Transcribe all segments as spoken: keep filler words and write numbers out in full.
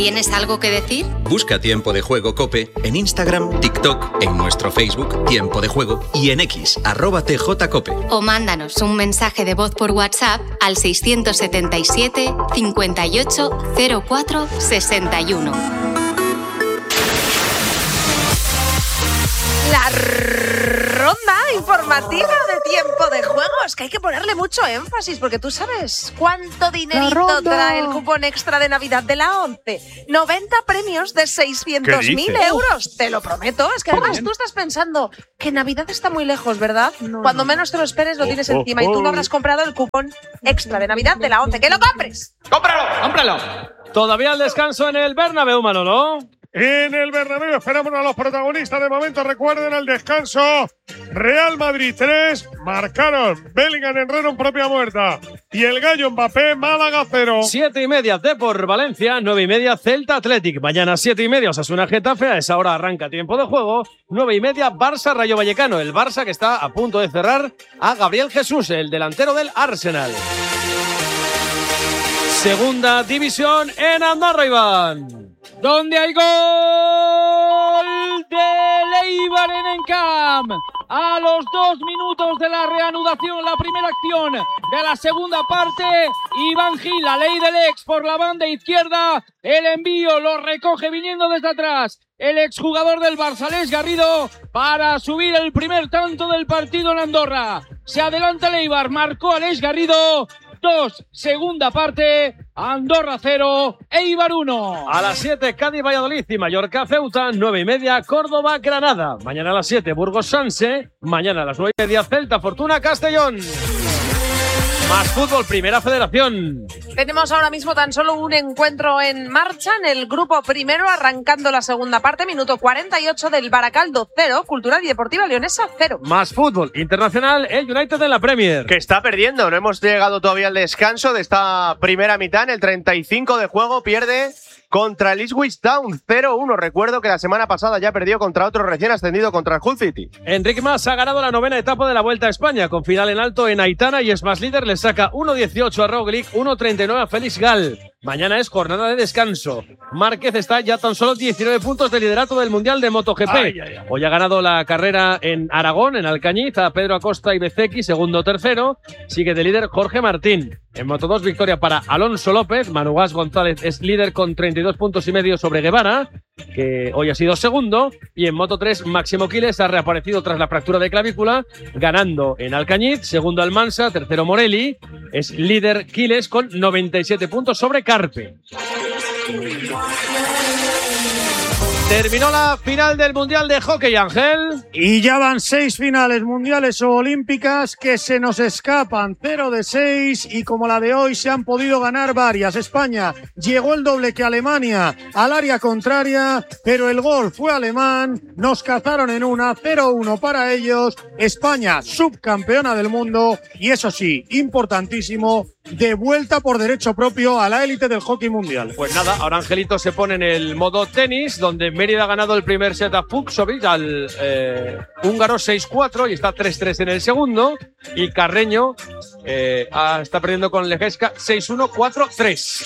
¿Tienes algo que decir? Busca Tiempo de Juego COPE en Instagram, TikTok, en nuestro Facebook Tiempo de Juego y en X, arroba tjcope. O mándanos un mensaje de voz por WhatsApp al seiscientos setenta y siete, cincuenta y ocho, cero cuatro, sesenta y uno. La ronda informativa de Tiempo de Juego. Es que hay que ponerle mucho énfasis porque tú sabes cuánto dinerito trae el cupón extra de Navidad de la ONCE. noventa premios de seiscientos mil euros. Te lo prometo. Es que además tú estás pensando que Navidad está muy lejos, ¿verdad? No. Cuando menos te lo esperes lo tienes oh, encima oh, y tú no habrás comprado el cupón extra de Navidad de la ONCE. ¡Que lo compres! ¡Cómpralo! ¡Cómpralo! Todavía el descanso en el Bernabéu, Manolo. En el Bernabéu esperamos a los protagonistas. De momento recuerden el descanso. Real Madrid tres, marcaron Bellingham, Herrera en propia muerta y el gallo Mbappé, Málaga cero. Siete y media Depor Valencia, nueve y media Celta Athletic. Mañana siete y media Osasuna Getafe, a esa hora arranca Tiempo de Juego. Nueve y media Barça Rayo Vallecano, el Barça que está a punto de cerrar a Gabriel Jesús, el delantero del Arsenal. Segunda división en Andorra, Iván, donde hay gol de Eibar en Encamp. A los dos minutos de la reanudación, la primera acción de la segunda parte, Iván Gil, la ley del ex por la banda izquierda, el envío lo recoge viniendo desde atrás el exjugador del Barça, Aleix Garrido, para subir el primer tanto del partido en Andorra. Se adelanta el Eibar, marcó Aleix Garrido. Dos, segunda parte, Andorra cero, Eibar uno. A las siete, Cádiz Valladolid y Mallorca Ceuta, nueve y media, Córdoba Granada. Mañana a las siete, Burgos Sanse. Mañana a las nueve y media, Celta Fortuna Castellón. Más fútbol, Primera Federación. Tenemos ahora mismo tan solo un encuentro en marcha en el grupo primero, arrancando la segunda parte, minuto cuarenta y ocho del Baracaldo cero, Cultural y Deportiva Leonesa cero. Más fútbol internacional, el United en la Premier. Que está perdiendo, no hemos llegado todavía al descanso de esta primera mitad. En el treinta y cinco de juego pierde contra el Ipswich Town cero uno. Recuerdo que la semana pasada ya perdió contra otro recién ascendido, contra el Hull City. Enrique Mas ha ganado la novena etapa de la Vuelta a España, con final en alto en Aitana, y es más líder, le saca uno dieciocho a Roglic, uno treinta y nueve a Félix Gal. Mañana es jornada de descanso. Márquez está ya tan solo diecinueve puntos de liderato del Mundial de MotoGP. Ay, ay, ay. Hoy ha ganado la carrera en Aragón, en Alcañiz, a Pedro Acosta y Bezeki, segundo, tercero. Sigue de líder Jorge Martín. En Moto dos, victoria para Alonso López. Manu Gas González es líder con treinta y dos puntos y medio sobre Guevara, que hoy ha sido segundo. Y en Moto tres, Máximo Quiles ha reaparecido tras la fractura de clavícula, ganando en Alcañiz. Segundo Almansa, tercero Morelli. Es líder Quiles con noventa y siete puntos sobre Carpe. Terminó la final del Mundial de Hockey, Ángel. Y ya van seis finales mundiales o olímpicas que se nos escapan. Cero de seis, y como la de hoy se han podido ganar varias. España llegó el doble que Alemania al área contraria, pero el gol fue alemán. Nos cazaron en una, cero uno para ellos. España subcampeona del mundo y, eso sí, importantísimo, de vuelta por derecho propio a la élite del hockey mundial. Pues nada, ahora Angelito se pone en el modo tenis, donde Mérida ha ganado el primer set a Fucsovic, al eh, húngaro seis cuatro, y está tres tres en el segundo. Y Carreño eh, está perdiendo con Lejeska seis uno, cuatro tres.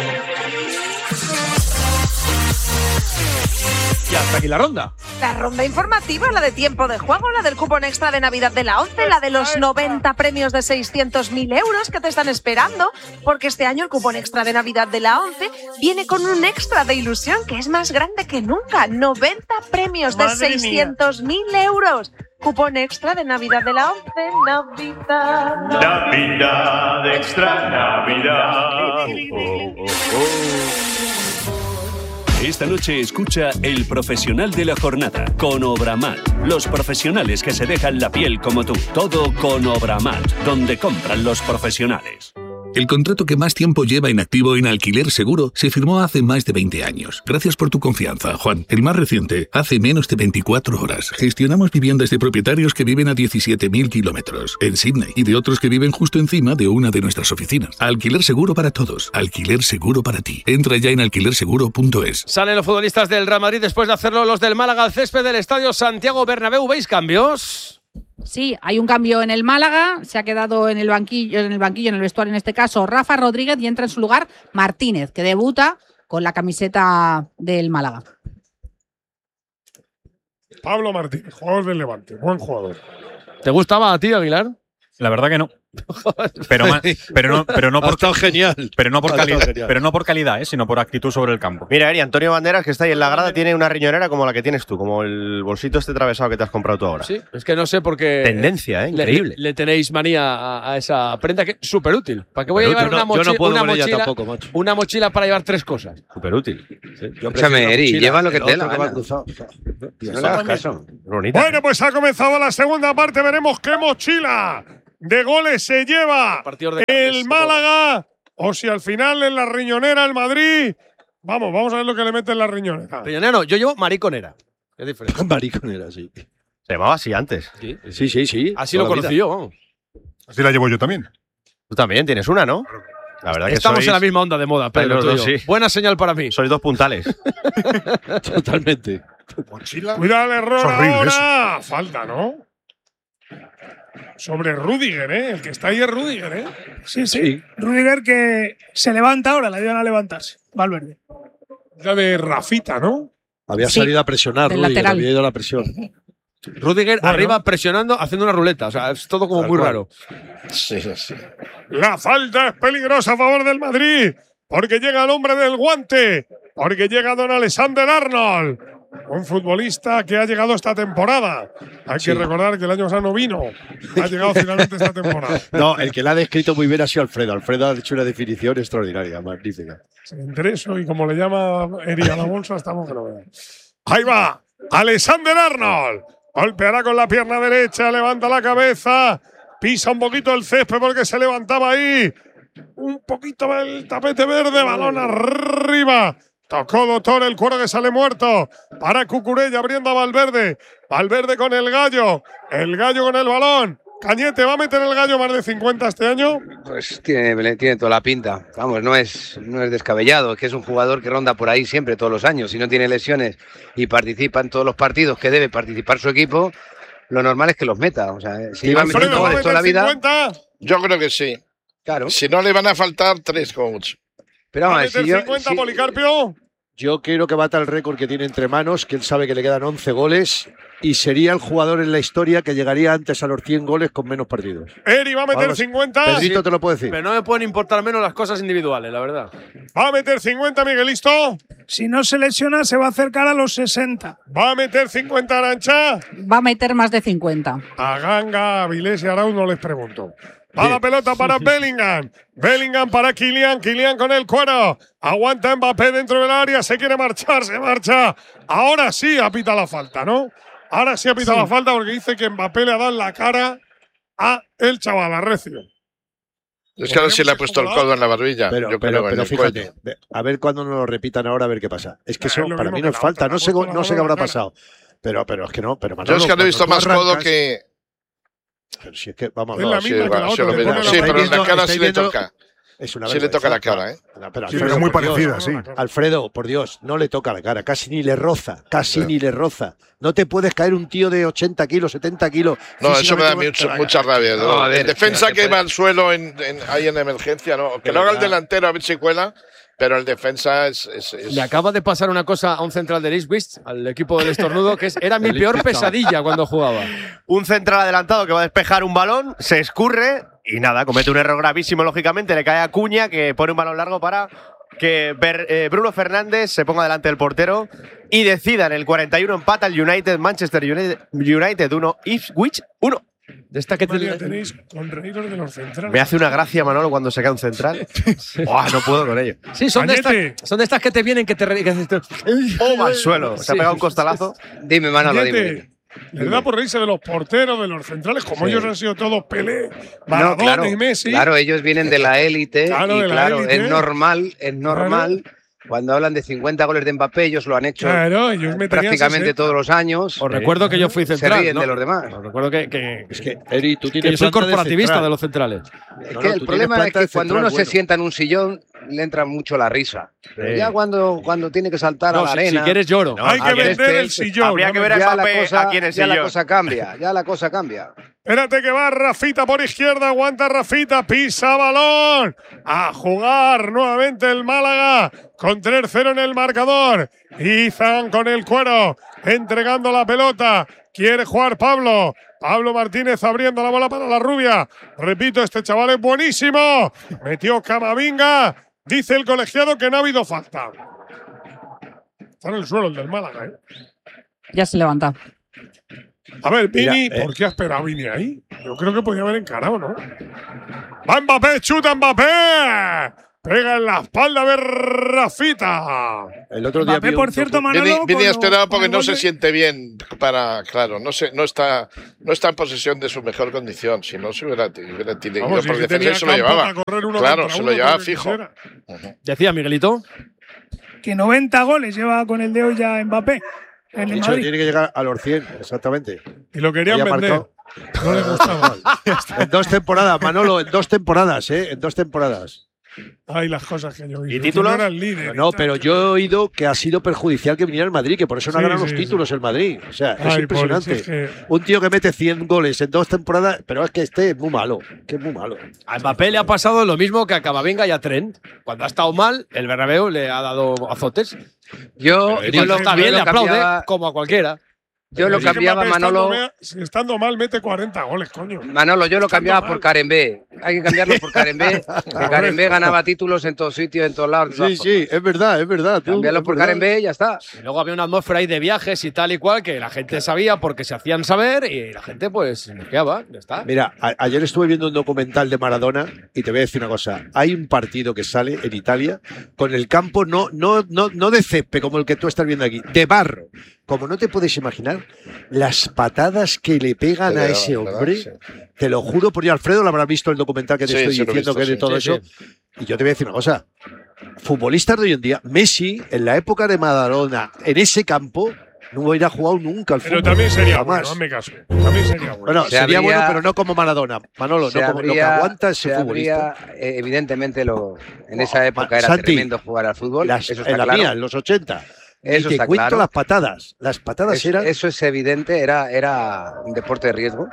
Y hasta aquí la ronda. La ronda informativa, la de Tiempo de Juego, la del cupón extra de Navidad de la ONCE, la de los noventa premios de seiscientos mil euros que te están esperando, porque este año el cupón extra de Navidad de la ONCE viene con un extra de ilusión que es más grande que nunca. noventa premios de seiscientos mil euros. Cupón extra de Navidad de la ONCE. Navidad. Navidad, extra Navidad. Oh, oh, oh. Esta noche escucha El Profesional de la Jornada con Obramat. Los profesionales que se dejan la piel como tú. Todo con Obramat, donde compran los profesionales. El contrato que más tiempo lleva en activo en Alquiler Seguro se firmó hace más de veinte años. Gracias por tu confianza, Juan. El más reciente, hace menos de veinticuatro horas. Gestionamos viviendas de propietarios que viven a diecisiete mil kilómetros en Sydney y de otros que viven justo encima de una de nuestras oficinas. Alquiler Seguro para todos. Alquiler Seguro para ti. Entra ya en alquiler seguro punto es. Salen los futbolistas del Real Madrid después de hacerlo los del Málaga al césped del Estadio Santiago Bernabéu. ¿Veis cambios? Sí, hay un cambio en el Málaga, se ha quedado en el banquillo, en el banquillo, en el vestuario en este caso, Rafa Rodríguez, y entra en su lugar Martínez, que debuta con la camiseta del Málaga. Pablo Martínez, jugador del Levante, buen jugador. ¿Te gustaba a ti, Aguilar? La verdad que no. Pero, ma- pero no, pero no por genial. Pero no por Ha calidad, estado genial. pero no por calidad, ¿eh? sino por actitud sobre el campo. Mira, Eri, Antonio Banderas, que está ahí en la grada, tiene una riñonera como la que tienes tú, como el bolsito este atravesado que te has comprado tú ahora. Sí, es que no sé por qué. Tendencia, ¿eh? Le, Increíble. le tenéis manía a, a esa prenda que es súper útil. ¿Para qué voy a llevar Yo no- una, yo mochi- no puedo una con ella mochila? tampoco, macho. Una mochila para llevar tres cosas. Súper útil. Escúchame, Eri, lleva lo que te dé la gana. cruzado. No le hagas caso. Bonita. Bueno, pues ha comenzado la segunda parte. Veremos qué mochila de goles se lleva Partidos de el Cáceres, Málaga. O si al final en la riñonera el Madrid. Vamos, vamos a ver lo que le mete en la riñonera. Riñonero, yo llevo mariconera. Es diferente. Mariconera, sí. Se llamaba así antes. Sí. Sí, sí, sí. Así lo Toda la conocí vida. yo, vamos. Así la llevo yo también. Tú también tienes una, ¿no? La verdad que Estamos sois, en la misma onda de moda, Pedro. los tú y dos, yo. sí. Buena señal para mí. sois dos puntales. Totalmente. Mochila. Cuidado el error Es horrible ahora. Falta, ¿no? Sobre Rüdiger, ¿eh? El que está ahí es Rüdiger, ¿eh? Sí, sí. Rüdiger que se levanta ahora, le ayudan a levantarse. Valverde. La de Rafita, ¿no? Había Sí, salido a presionar, del Rudiger, lateral. había ido a la presión. Rudiger Bueno. arriba presionando, haciendo una ruleta. O sea, es todo como Tal muy cual. raro. Sí, sí. La falta es peligrosa a favor del Madrid. Porque llega el hombre del guante. Porque llega don Alexander Arnold. Un futbolista que ha llegado esta temporada. Hay Sí. que recordar que el año pasado no vino. Ha llegado finalmente esta temporada. No, el que la ha descrito muy bien ha sido Alfredo. Alfredo ha hecho una definición extraordinaria, magnífica. Entre eso y como le llama Eri a la bolsa, estamos que no vean. Ahí va. Alexander Arnold. Golpeará con la pierna derecha, levanta la cabeza, pisa un poquito el césped porque se levantaba ahí. Un poquito el tapete verde, balón arriba. Tocó Doctor el cuero que sale muerto. Para Cucurella abriendo a Valverde. Valverde con el gallo. El gallo con el balón. Cañete, ¿va a meter el gallo más de cincuenta este año? Pues tiene, tiene toda la pinta. Vamos, no es, no es descabellado. Es que es un jugador que ronda por ahí siempre, todos los años. Si no tiene lesiones y participa en todos los partidos que debe participar su equipo, lo normal es que los meta. O sea, si lleva Alfredo, metiendo ¿va a goles toda la meter vida, cincuenta? Yo creo que sí. claro. Si no le van a faltar tres como mucho. Pero ¿Va a vamos, meter si yo, cincuenta si- Policarpio? Yo creo que bata el récord que tiene entre manos, que él sabe que le quedan once goles y sería el jugador en la historia que llegaría antes a los cien goles con menos partidos. Eri va a meter Vamos, cincuenta. Pedrito te lo puedo decir. Pero no me pueden importar menos las cosas individuales, la verdad. Va a meter cincuenta Miguelisto. Si no se lesiona, se va a acercar a los sesenta. Va a meter cincuenta Arancha. Va a meter más de cincuenta. A Ganga, a Vilés y a Arauz no les pregunto. Va la pelota para Bellingham. Bellingham para Kylian. Kylian con el cuero. Aguanta Mbappé dentro del área. Se quiere marchar, se marcha. Ahora sí apita la falta, ¿no? Ahora sí apita Sí. la falta porque dice que Mbappé le ha dado en la cara a el chaval, a Recio. Es que ahora sí le ha puesto el codo en la barbilla. Pero, yo pero, creo, en pero el fíjate, cuello. ve- a ver cuándo nos lo repitan ahora, a ver qué pasa. Es que Ah, eso es lo para mismo mí que no es la falta, otra, no le ha sé, puesto no la sé qué mano habrá en la cara. pasado. Pero, pero es que no, pero Yo Manolo, es que lo he visto cuando más tú codo arrancas- que. Pero si es que, vamos a Es ver. la Sí, misma que va, la sí, otra, lo le mismo. pone la Sí, otra. pero en la Estáis cara sí le viendo- toca. Es una Sí le toca la vergüenza. cara, ¿eh? No, pero Sí, Alfredo, pero muy por Dios, parecida, sí. Alfredo, por Dios, no le toca la cara, casi ni le roza, casi ni le roza. No te puedes caer un tío de ochenta kilos, setenta kilos. No, eso me da físicamente mucho- con- mucha rabia. No, a ver, el defensa pero- que va al suelo en, en- ahí en emergencia, no. Que Pero lo haga el ya- delantero a ver si cuela, pero el defensa es. es- es- Le acaba de pasar una cosa a un central de Ipswich, al equipo del estornudo, que es, era mi peor pesadilla cuando jugaba. Un central adelantado que va a despejar un balón, se escurre y nada, comete un error gravísimo, lógicamente. Le cae a Cuña, que pone un balón largo para que Ber- eh, Bruno Fernández se ponga delante del portero y decida en el cuarenta y uno empata el United, Manchester United, United uno, Ipswich uno. De esta que Manía te, tenéis con reíros de los centrales. Me hace una gracia, Manolo, cuando se cae un central. Buah, no puedo con ello. Sí, son de, Cañete. estas, son de estas que te vienen que te re- que haces tú- ¡Oh, al suelo! Se ha Sí. pegado un costalazo. Dime, Manolo, dime. Cañete, les da por reírse de los porteros, de los centrales, como Sí. ellos han sido todos Pelé, No, Maradona claro, y Messi. claro, ellos vienen de la élite Claro, y de la claro, élite. es normal, es normal. Cuando hablan de cincuenta goles de Mbappé, ellos lo han hecho Claro, ellos meterían prácticamente sesenta. todos los años. Os recuerdo que yo fui Se central. ríen ¿no? de los demás. Os recuerdo que, que, Es que, Eri, tú que tienes yo soy planta de corporativista central. de los centrales. Es No, que no, el tú problema tienes es planta que de cuando central uno se bueno. sienta en un sillón, le entra mucho la risa. Pero ya cuando, cuando tiene que saltar No, a la si, arena. si quieres lloro. Hay que a ver, vender este- el sillón. Habría que ver a ya la Mbappé cosa, aquí en el ya la sillón. cosa cambia, ya la cosa cambia. Espérate que va Rafita por izquierda, aguanta Rafita, pisa balón. A jugar nuevamente el Málaga con tres cero en el marcador. Izan con el cuero, entregando la pelota. Quiere jugar Pablo. Pablo Martínez abriendo la bola para la rubia. Repito, este chaval es buenísimo. Metió Camavinga. Dice el colegiado que no ha habido falta. Está en el suelo el del Málaga, ¿eh? Ya se levanta. A ver, Vini, Mira, eh. ¿por qué ha esperado Vini ahí? Yo creo que podía haber encarado, ¿no? ¡Va Mbappé! ¡Chuta Mbappé! Pega en la espalda de Rafita. El otro día Mbappé, vi por un cierto, trozo- Vini, Manolo. Vini con ha lo- esperado porque con no el se gol de- siente bien para, claro, no se, no está, no está en posesión de su mejor condición. Si no se hubiera, hubiera tenido Vamos, por si es que defensa tenía y se lo campo llevaba. para correr uno Claro, contra se uno, lo llevaba todo lo que fijo. quisiera. Decía Miguelito. Que noventa goles lleva con el de hoy ya Mbappé en Ha el dicho que Madrid. tiene que llegar a los cien, exactamente. Y lo querían Había vender. marcado. No le gustaba. En dos temporadas, Manolo, en dos temporadas, ¿eh? En dos temporadas. Ay, las cosas que yo vi. ¿Y títulos? No era el líder. No, pero yo he oído que ha sido perjudicial que viniera el Madrid, que por eso no ha Sí, ganado sí, los títulos el Madrid. O sea, es Ay, impresionante. pobre, si es que- Un tío que mete cien goles en dos temporadas, pero es que este es muy malo, que es muy malo. A Mbappé le ha pasado lo mismo que a Camavinga y a Trent. Cuando ha estado mal, el Bernabéu le ha dado azotes. Yo, Y yo cuando lo- está yo bien, lo le aplaude, cambiaba- como a cualquiera. Yo lo Es que cambiaba, Mbappé Manolo. Estando, si estando mal, mete cuarenta goles, coño. Manolo, yo lo cambiaba mal. por Karen B. Hay que cambiarlo por Karen B. Que Karen B ganaba títulos en todos sitios, en todos lados. Sí, sí, es verdad, es verdad. tú, Cambiarlo es por verdad. Karen B y ya está. Y luego había una atmósfera ahí de viajes y tal y cual que la gente sabía porque se hacían saber y la gente pues quedaba, ya está. Mira, a- ayer estuve viendo un documental de Maradona y te voy a decir una cosa. Hay un partido que sale en Italia con el campo no, no, no, no de césped como el que tú estás viendo aquí, de barro. Como no te puedes imaginar, las patadas que le pegan Sí, a ¿verdad? ese ¿verdad? hombre, Sí. te lo juro por Alfredo, lo habrá visto el documental que te Sí, estoy sí, lo he diciendo visto, que es de sí. todo Sí, eso. Y yo te voy a decir una cosa. Futbolistas de hoy en día, Messi, en la época de Maradona, en ese campo, no hubiera jugado nunca al Pero fútbol. también sería jamás. bueno, hazme caso. También sería bueno. Bueno, Se sería habría- bueno, pero no como Maradona. Manolo, Se no como lo que habría- aguanta ese se futbolista. habría, eh, evidentemente, lo, en esa Ma- época era Santi, tremendo jugar al fútbol. Las- eso está en la claro. mía, en los ochenta. Eso y te está cuento claro. las patadas. Las patadas Eso, eran. eso es evidente, era, era un deporte de riesgo.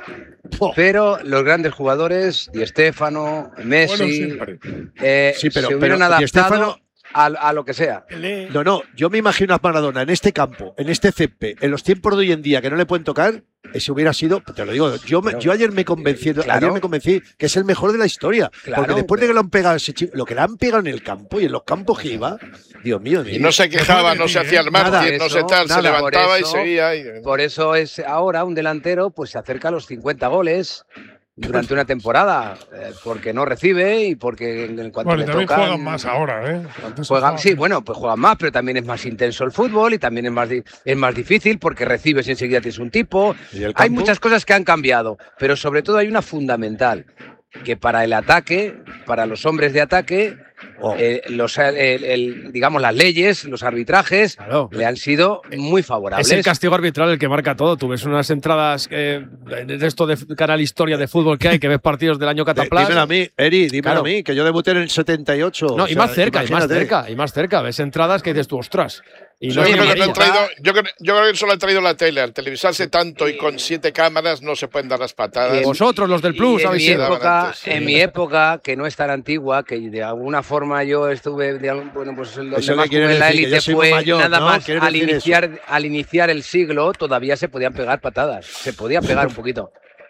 Pero los grandes jugadores, Di Stéfano, Bueno, Messi, siempre. eh, Sí, pero- se pero hubieran Di adaptado Stéfano- a, a lo que sea. No, no, yo me imagino a Maradona en este campo, en este césped, en los tiempos de hoy en día que no le pueden tocar, ese hubiera sido, te lo digo, yo, me- yo ayer me convencí, Claro. ayer me convencí que es el mejor de la historia. Claro, porque después de que lo han pegado, ese chi- lo que le han pegado en el campo y en los campos que iba, Dios mío. Y no se quejaba, no se hacía el Nada, mártir, no se eso, tal, se nada, levantaba por y eso- seguía. y- Por eso es ahora un delantero pues se acerca a los cincuenta goles durante una temporada, eh, porque no recibe y porque en cuanto Bueno, y le también tocan, juegan más ahora, ¿eh? Antes juegan- jugaban- sí, bueno, pues juegan más, pero también es más intenso el fútbol y también es más, di- es más difícil porque recibes y enseguida tienes un tipo. ¿Y el Hay campo? muchas cosas que han cambiado, pero sobre todo hay una fundamental, que para el ataque, para los hombres de ataque, Oh. eh, los, el- el- digamos, las leyes, los arbitrajes, Claro. le han sido muy favorables. Es el castigo arbitral el que marca todo. Tú ves unas entradas eh, de esto de canal Historia de fútbol que hay, que ves partidos del año De- Cataplas. dímelo a mí, Eri, dímelo Claro. a mí, que yo debuté en el setenta y ocho. No, o y sea, más cerca, y más imagínate. cerca, y más cerca. Ves entradas que dices tú, ostras. Y Sí, no es yo, creo que no amarilla. han traído- yo, creo, yo creo que solo han traído la tele. Al televisarse tanto y con siete cámaras no se pueden dar las patadas. Y- Vosotros, los del Plus, Y en habéis mi, sido. época, antes, sí. en mi época, que no es tan antigua, que de alguna forma yo estuve, de algún- bueno, pues donde ¿Eso qué más quiere jugué en la decir? Que élite yo soy fue muy mayor, nada ¿no? más ¿Quieres al decir iniciar, al iniciar el siglo, todavía se podían pegar patadas, se podía pegar un poquito.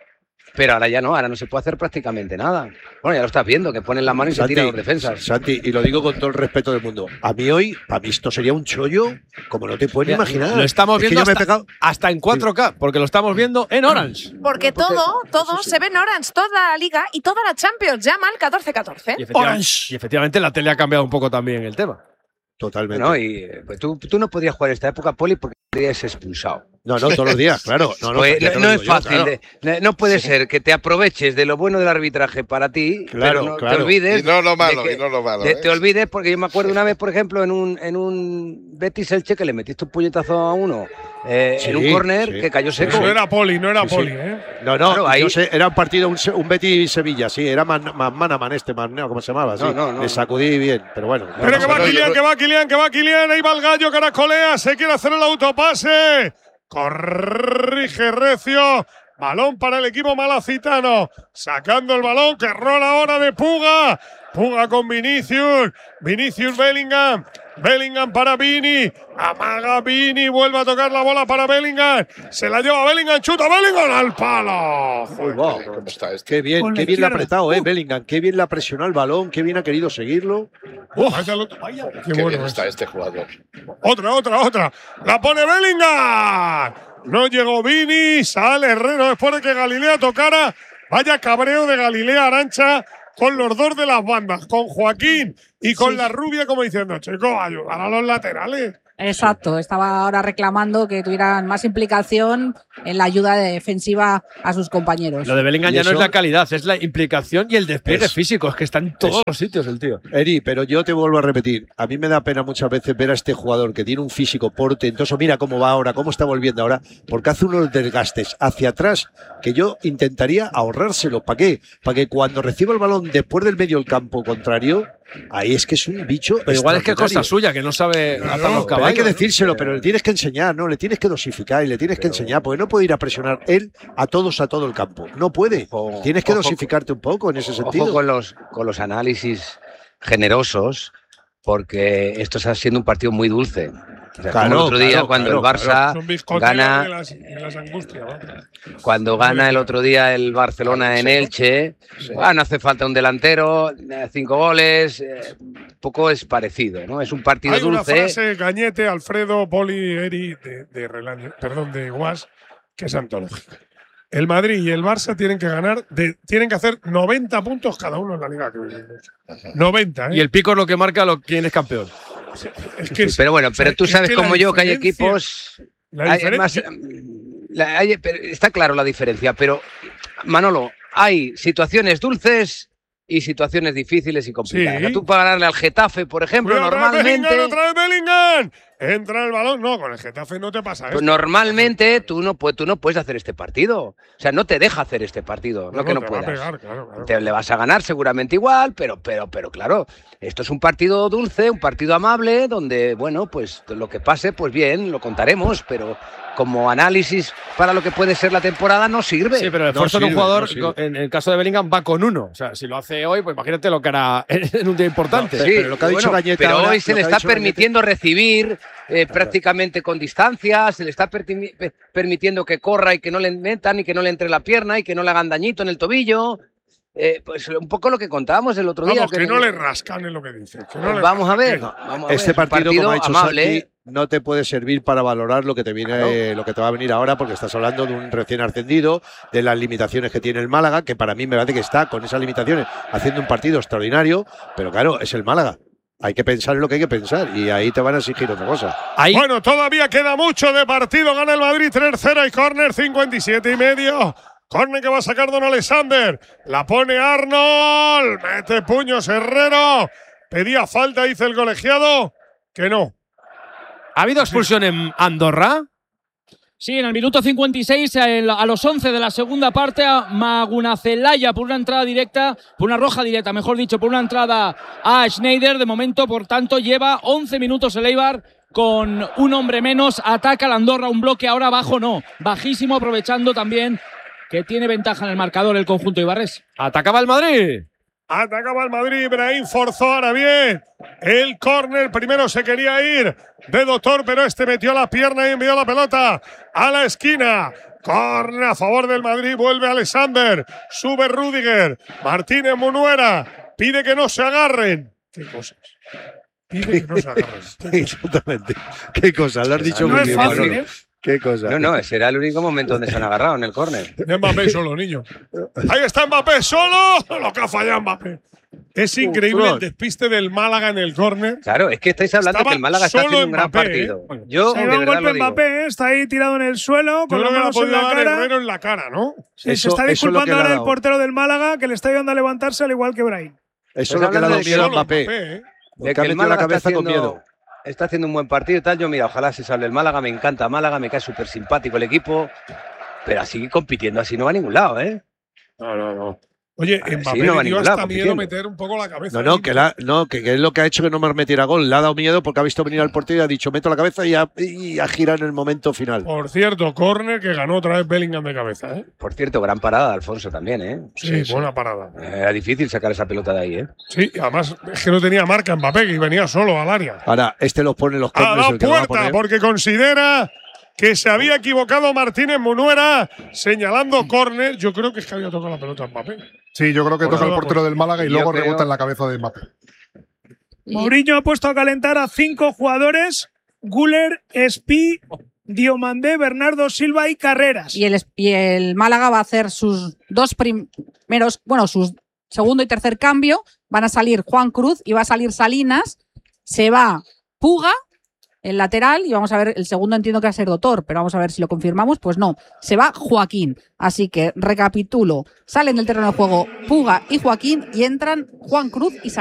Pero ahora ya no, ahora no se puede hacer prácticamente nada. Bueno, ya lo estás viendo, que ponen la mano y se tiran los defensas. Santi, y lo digo con todo el respeto del mundo. A mí hoy, a mí esto sería un chollo, como no te puedes ni Mira, imaginar. Lo estamos Es que viendo yo me he hasta, pegado- hasta en cuatro K, porque lo estamos viendo en Orange. Porque todo, todo se ve en Orange, toda la liga y toda la Champions. Llama al catorce catorce. Y efectivamente, y efectivamente la tele ha cambiado un poco también el tema. Totalmente. ¿No? Y eh, pues tú, tú no podías jugar esta época, Poli, porque serías expulsado. No, no, todos los días, claro. No, no, Pues, ya te no, lo no digo es yo, fácil. claro. de- no- no puede ser que te aproveches de lo bueno del arbitraje para ti, Claro, pero no claro. te olvides. Y no lo de malo, que- y no lo malo. te, ¿eh? te olvides, porque yo me acuerdo una vez, por ejemplo, en un, en un Betis Elche que le metiste un puñetazo a uno eh, Sí, en un córner sí. que cayó seco. Eso era poli, no era Sí, sí. poli, ¿eh? No, no, Claro, ahí- yo sé, era un partido, un, se- un Betis-Sevilla, sí, era man, man, man a man este, man, no, ¿cómo se llamaba? Sí, No, no, no. le sacudí bien, pero bueno. Espera no, que va pero Kylian, yo- que va Kylian, que va Kylian. Ahí va el gallo, caracolea, se quiere hacer el autopase. Corrige Recio. Balón para el equipo malacitano. Sacando el balón que rola ahora de Puga. Puga con Vinicius. Vinicius Bellingham. Bellingham para Vini. Amaga Vini. Vuelve a tocar la bola para Bellingham. Se la lleva Bellingham. Chuta Bellingham al palo. Uy, wow. ¿Cómo está este? Qué bien, Con qué bien le ha apretado, eh, uh. Bellingham. Qué bien le ha presionado el balón. Qué bien ha querido seguirlo. Uh, Vaya, qué, qué bueno bien está este jugador. Otra, otra, otra. La pone Bellingham. No llegó Vini. Sale Herrero después de que Galilea tocara. Vaya cabreo de Galilea Arantxa con los dos de las bandas, con Joaquín y con sí. la rubia, como diciendo, chicos, ayudar a los laterales. Exacto, estaba ahora reclamando que tuvieran más implicación en la ayuda defensiva a sus compañeros. Lo de Bellingham ya no es la calidad, es la implicación y el despliegue es, físico, es que está en todos es. los sitios el tío. Eri, pero yo te vuelvo a repetir, a mí me da pena muchas veces ver a este jugador que tiene un físico portentoso, mira cómo va ahora, cómo está volviendo ahora, porque hace unos desgastes hacia atrás que yo intentaría ahorrárselo. ¿Para qué? Para que cuando reciba el balón después del medio del campo contrario, ahí es que es un bicho. Pero igual es que es cosa suya, que no sabe no, atar los caballos. Hay que decírselo, pero le tienes que enseñar, ¿no? Le tienes que dosificar y le tienes pero, que enseñar, porque no puede ir a presionar él a todos a todo el campo. No puede. Ojo, tienes que ojo, dosificarte un poco en ese sentido. Ojo con los, con los análisis generosos, porque esto está siendo un partido muy dulce. O sea, claro, como el otro día claro, cuando claro, el Barça claro. gana, de las, de las angustias, ¿no? cuando gana el otro día el Barcelona en Elche, sí. bueno, hace falta un delantero, cinco goles, eh, poco es parecido, ¿no? Es un partido Hay dulce. Hay una frase, Cañete, Alfredo, Poli, Eri, de, de Relán, perdón, de Guas, que es antológica. El Madrid y el Barça tienen que ganar, de, tienen que hacer noventa puntos cada uno en la liga. noventa, ¿eh? Y el pico es lo que marca lo, quién es campeón. Es que es, pero bueno, pero o sea, tú sabes como yo que hay equipos. Hay, más, la, hay, está claro la diferencia, pero Manolo, hay situaciones dulces y situaciones difíciles y complicadas. Sí. O sea, tú para ganarle al Getafe, por ejemplo, Cuidado, normalmente. Bellingham, otra vez Bellingham. Entra el balón. No, con el Getafe no te pasa eso. Pues normalmente tú no, tú no puedes hacer este partido. O sea, no te deja hacer este partido. No, no que no puedas. Pegar, claro, claro. Te le vas a ganar seguramente igual, pero, pero, pero claro, esto es un partido dulce, un partido amable, donde, bueno, pues lo que pase, pues bien, lo contaremos, pero como análisis para lo que puede ser la temporada no sirve. Sí, pero el esfuerzo no de un jugador, no en el caso de Bellingham, va con uno. O sea, si lo hace hoy, pues imagínate lo que hará en un día importante. No, sí, pero lo que ha dicho bueno, Gañeta pero ahora, hoy se le está permitiendo Gañeta. recibir eh, prácticamente con distancia, se le está per permitiendo que corra y que no le metan y que no le entre la pierna y que no le hagan dañito en el tobillo. Eh, pues un poco lo que contábamos el otro vamos, día. Que, que no le rascan en lo que dice. Que no pues le vamos, a ver, no, vamos a este ver. Partido, partido, como ha dicho amable. Santi, no te puede servir para valorar lo que te viene, claro. lo que te va a venir ahora, porque estás hablando de un recién ascendido, de las limitaciones que tiene el Málaga, que para mí me parece que está con esas limitaciones haciendo un partido extraordinario, pero claro, es el Málaga. Hay que pensar en lo que hay que pensar y ahí te van a exigir otra cosa. Ahí. Bueno, todavía queda mucho de partido. Gana el Madrid tres cero y córner cincuenta y siete y medio. Córner que va a sacar Don Alexander. La pone Arnold. Mete puños Herrero. Pedía falta, dice el colegiado. Que no. ¿Ha habido expulsión en Andorra? Sí, en el minuto cincuenta y seis, a los once de la segunda parte, a Magunacelaya por una entrada directa, por una roja directa, mejor dicho, por una entrada a Schneider. De momento, por tanto, lleva once minutos el Eibar con un hombre menos. Ataca el Andorra, un bloque ahora bajo, no, bajísimo, aprovechando también que tiene ventaja en el marcador el conjunto ibarrés. Atacaba el Madrid. Atacaba el Madrid, Ibrahim forzó ahora bien el córner, primero se quería ir de Doctor, pero este metió la pierna y envió la pelota a la esquina. Córner a favor del Madrid, vuelve Alexander, sube Rüdiger, Martínez Munuera, pide que no se agarren. ¿Qué cosas? Pide que no se agarren. Exactamente. ¿Qué cosas? Lo has dicho no muy es bien. fácil, ¿eh? ¿Qué cosa? No, no, ese era el único momento donde se han agarrado en el córner. Mbappé solo, niño. Ahí está Mbappé solo. Lo que ha fallado Mbappé. Es increíble el despiste del Málaga en el córner. Claro, es que estáis hablando Estaba que el Málaga está haciendo un gran Mbappé, partido. ¿eh? Yo, se de da un verdad golpe lo digo. Mbappé, está ahí tirado en el suelo, con Yo las creo manos que en la la podía dar cara. Herrero en la cara, ¿no? Sí, Eso- se está eso es lo que disculpando le ha ahora el dado. portero del Málaga, que le está ayudando a levantarse al igual que Brahim. Eso es lo que le ha hablando dado de miedo a Solo Mbappé. Mbappé, ¿eh? De Que que ha el metido la Málaga está cabeza con haciendo, miedo. está haciendo un buen partido y tal. Yo, mira, ojalá se salve el Málaga. Me encanta Málaga, me cae súper simpático el equipo. Pero así compitiendo así no va a ningún lado, ¿eh? No, no, no. Oye, Sí, Mbappé no va a le dio ningún lado, hasta miedo compitiendo. meter un poco la cabeza. No, no, ahí. que, la, no que, que es lo que ha hecho que no me metiera gol. Le ha dado miedo porque ha visto venir al portero y ha dicho, meto la cabeza y ha, y ha girado en el momento final. Por cierto, córner que ganó otra vez Bellingham de cabeza, ¿eh? Por cierto, gran parada de Alfonso también, ¿eh? Sí, buena parada. Era difícil sacar esa pelota de ahí, ¿eh? Sí, y además es que no tenía marca Mbappé, que venía solo al área. Ahora, este los pone los Ha corners. dado el que lo va a puerta poner. porque considera que se había equivocado Martínez Munuera señalando córner. Yo creo que es que había tocado la pelota Mbappé. Sí, yo creo que Bueno, toca el vamos. portero del Málaga y Yo luego creo- rebota en la cabeza de Mbappé. Mourinho ha puesto a calentar a cinco jugadores: Güler, Espi, Diomandé, Bernardo Silva y Carreras. Y el, y el Málaga va a hacer sus dos primeros, bueno, sus segundo y tercer cambio. Van a salir Juan Cruz y va a salir Salinas. Se va Puga, el lateral, y vamos a ver, el segundo entiendo que va a ser Dotor, pero vamos a ver si lo confirmamos. Pues no, se va Joaquín. Así que recapitulo, salen del terreno de juego Puga y Joaquín y entran Juan Cruz y Salinas.